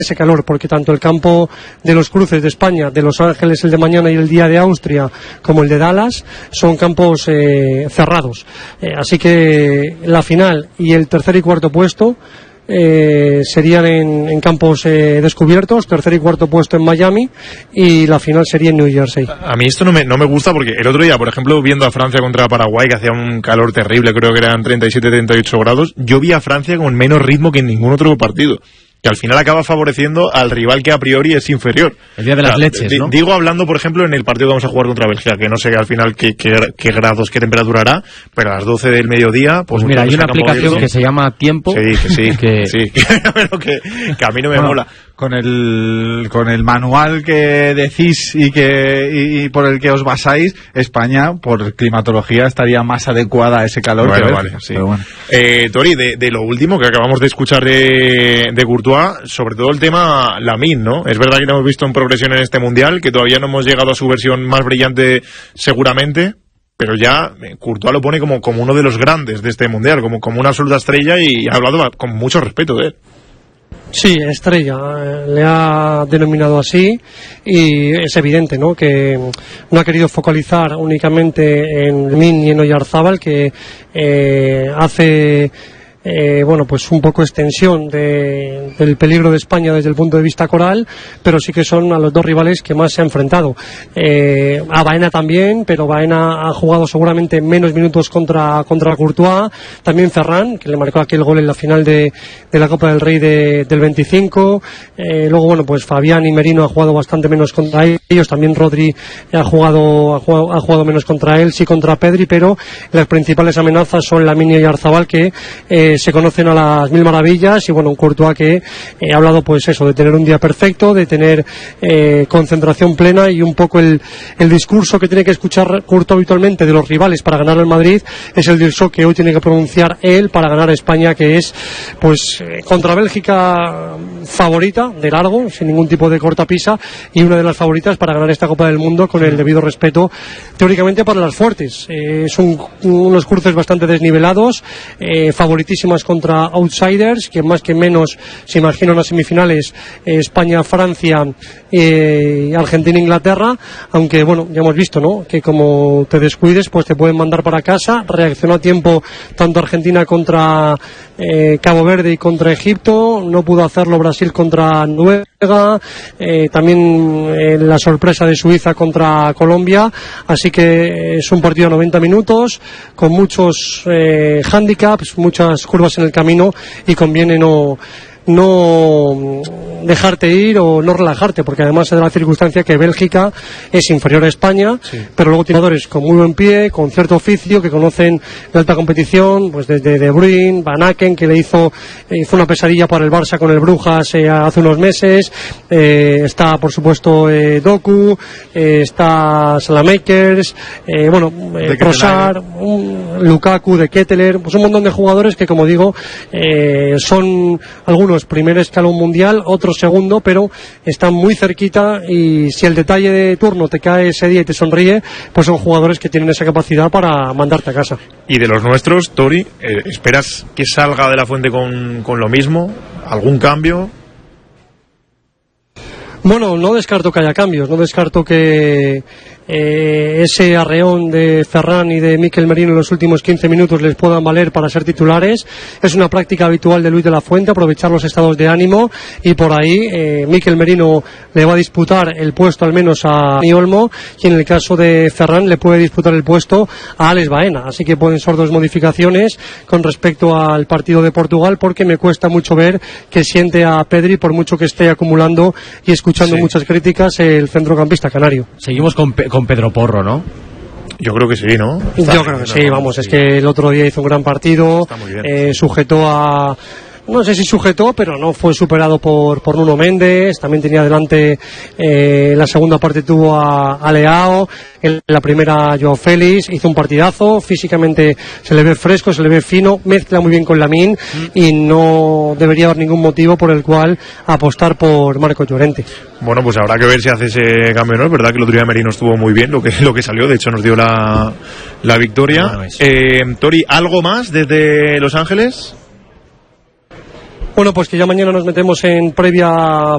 ese calor, porque tanto el campo de los cruces de España, de Los Ángeles, el de mañana, y el día de Austria, como el de Dallas, son campos cerrados. Así que la final y el tercer y cuarto puesto serían en campos descubiertos, tercer y cuarto puesto en Miami, y la final sería en New Jersey. A mí esto no me gusta, porque el otro día, por ejemplo, viendo a Francia contra Paraguay, que hacía un calor terrible, creo que eran 37-38 grados, yo vi a Francia con menos ritmo que en ningún otro partido, que al final acaba favoreciendo al rival que a priori es inferior. El día de las leches, ¿no? Digo, hablando, por ejemplo, en el partido que vamos a jugar contra Bélgica, que no sé al final qué grados, qué temperatura hará, pero a las 12 del mediodía... Pues mira, hay una aplicación que se llama Tiempo. Sí, pero que a mí no me mola. Con el manual que decís y por el que os basáis, España, por climatología, estaría más adecuada a ese calor. Bueno, vale, sí. Pero bueno. Tori, de lo último que acabamos de escuchar de Courtois, sobre todo el tema Lamine, ¿no? Es verdad que no hemos visto en progresión en este Mundial, que todavía no hemos llegado a su versión más brillante seguramente, pero ya Courtois lo pone como uno de los grandes de este Mundial, como una absoluta estrella, y ha hablado con mucho respeto de él. Sí, estrella, le ha denominado así, y es evidente, ¿no?, que no ha querido focalizar únicamente en Min y en Oyarzábal, que hace pues un poco extensión del peligro de España desde el punto de vista coral, pero sí que son a los dos rivales que más se ha enfrentado. A Baena también, pero Baena ha jugado seguramente menos minutos contra Courtois. También Ferran, que le marcó aquel gol en la final de la Copa del Rey del 25. Luego, pues Fabián y Merino ha jugado bastante menos contra ellos. También Rodri ha jugado menos contra él, sí contra Pedri, pero las principales amenazas son Lamine y Oyarzabal, que se conocen a las mil maravillas, y un Courtois que ha hablado, pues eso, de tener un día perfecto, de tener concentración plena, y un poco el discurso que tiene que escuchar Courtois habitualmente de los rivales para ganar al Madrid es el discurso que hoy tiene que pronunciar él para ganar a España, que es, pues, contra Bélgica favorita de largo, sin ningún tipo de cortapisa, y una de las favoritas para ganar esta Copa del Mundo, con el debido respeto teóricamente para las fuertes. Son unos cruces bastante desnivelados, favoritísimos contra outsiders, que más que menos se imaginan las semifinales, España-Francia, Argentina-Inglaterra, aunque ya hemos visto, ¿no?, que como te descuides, pues te pueden mandar para casa. Reaccionó a tiempo tanto Argentina contra Cabo Verde y contra Egipto, no pudo hacerlo Brasil contra Noruega, también la sorpresa de Suiza contra Colombia, así que es un partido a 90 minutos, con muchos handicaps, muchas curvas en el camino, y conviene no dejarte ir o no relajarte, porque además de la circunstancia que Bélgica es inferior a España, sí, pero luego tiene jugadores con muy buen pie, con cierto oficio, que conocen la alta competición, pues desde De Bruyne, Van Aken, que hizo una pesadilla para el Barça con el Brujas hace unos meses, está por supuesto Doku, está Salamakers, Trossard, Lukaku, de Ketteler, pues un montón de jugadores que, como digo, son algunos primer escalón mundial, otros segundo, pero están muy cerquita, y si el detalle de turno te cae ese día y te sonríe, pues son jugadores que tienen esa capacidad para mandarte a casa. Y de los nuestros, Tori, ¿esperas que salga de la Fuente con lo mismo? ¿Algún cambio? No descarto que haya cambios, no descarto que ese arreón de Ferran y de Mikel Merino en los últimos 15 minutos les puedan valer para ser titulares. Es una práctica habitual de Luis de la Fuente, aprovechar los estados de ánimo, y por ahí Mikel Merino le va a disputar el puesto al menos a Dani Olmo, y en el caso de Ferran le puede disputar el puesto a Alex Baena, así que pueden ser dos modificaciones con respecto al partido de Portugal, porque me cuesta mucho ver que siente a Pedri, por mucho que esté acumulando y escuchando muchas críticas el centrocampista canario. Seguimos con Pedro Porro, ¿no? Yo creo que sí, ¿no? Yo creo que sí, vamos, es que el otro día hizo un gran partido, sujetó a... No sé si sujetó, pero no fue superado por Nuno Méndez. También tenía delante, la segunda parte tuvo a Leao, en la primera Joao Félix. Hizo un partidazo, físicamente se le ve fresco, se le ve fino, mezcla muy bien con Lamine, y no debería haber ningún motivo por el cual apostar por Marco Llorente. Bueno, pues habrá que ver si hace ese cambio, ¿no? Es verdad que el otro día Merino estuvo muy bien, lo que salió, de hecho nos dio la victoria. Tori, ¿algo más desde Los Ángeles? Bueno, pues que ya mañana nos metemos en previa